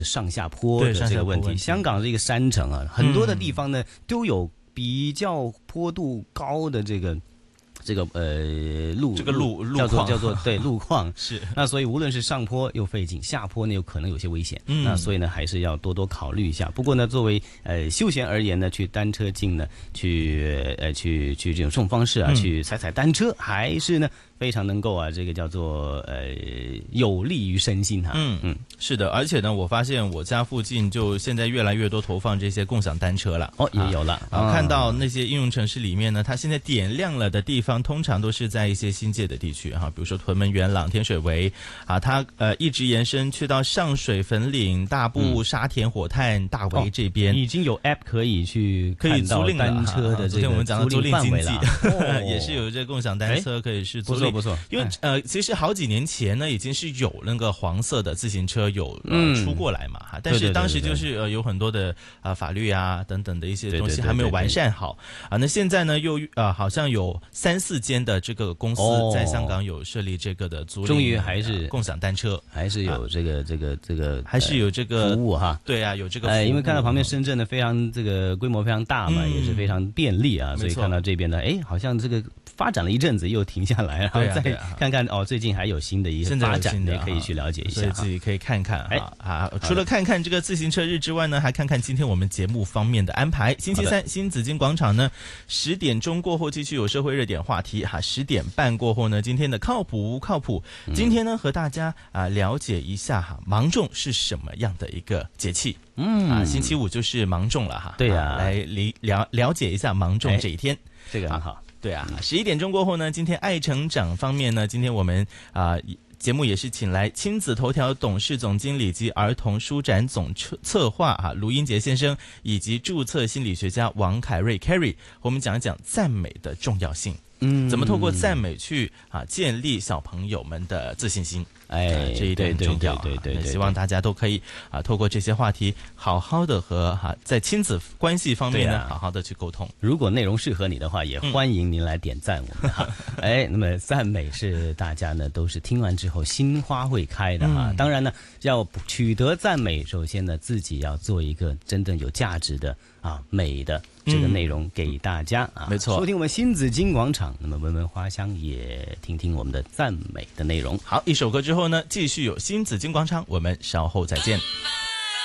上下坡的这个问题。香港是一个山城啊，很多的地方呢都有比较坡度高的这个路叫做对路况是。 那所以无论是上坡又费劲，下坡呢有可能有些危险。那所以呢还是要多多考虑一下。不过呢，作为休闲而言呢，去单车径呢，去这种这种方式啊，去踩单车，还是呢非常能够啊，这个叫做有利于身心哈。 是的，而且呢，我发现我家附近就现在越来越多投放这些共享单车了。 也有了看到那些应用城市里面呢，它现在点亮了的地方，通常都是在一些新界的地区哈，比如说屯门、元朗、天水围啊，它一直延伸去到上水、粉岭、大埔、沙田、火炭、大围这边， 已经有 App 可以租赁单车的这个我们讲的租赁经济也是有这共享单车可以是租赁。 不错， 因为其实好几年前呢，已经是有那个黄色的自行车有出过来嘛哈，但是当时就是有很多的法律啊等等的一些东西还没有完善好啊。那现在呢又好像有3-4间的这个公司在香港有设立这个的租赁， 终于还是共享单车， 还是有这个还是有这个服务哈。 对啊，有这个服务。 因为看到旁边深圳的非常这个规模非常大嘛，也是非常便利啊，所以看到这边呢，好像这个发展了一阵子又停下来，然后再看看最近还有新的一个发展，也可以去了解一下， 所以自己可以看看除了看看这个自行车日之外呢，还看看今天我们节目方面的安排。星期三新紫荆广场呢，10点钟过后继续有社会热点话题10点半过后呢，今天的靠谱，今天呢和大家了解一下芒种是什么样的一个节气。星期五就是芒种了哈。 对啊， 来了解一下芒种这一天， 这个很好。 对啊，11点钟过后呢，今天爱成长方面呢，今天我们节目也是请来亲子头条董事总经理及儿童书展总策划卢英杰先生，以及注册心理学家王凯瑞 Carrie， 和我们讲一讲赞美的重要性。怎么透过赞美去建立小朋友们的自信心？这一点很重要。对，希望大家都可以透过这些话题，好好的和在亲子关系方面呢，好好的去沟通。 如果内容适合你的话，也欢迎您来点赞我们那么赞美是大家呢都是听完之后心花会开的当然呢，要取得赞美，首先呢自己要做一个真正有价值的美的这个内容给大家没错。 收听我们新紫荆广场，那么闻闻花香，也听听我们的赞美的内容。 好，一首歌之后呢，继续有新紫荆广场，我们稍后再见。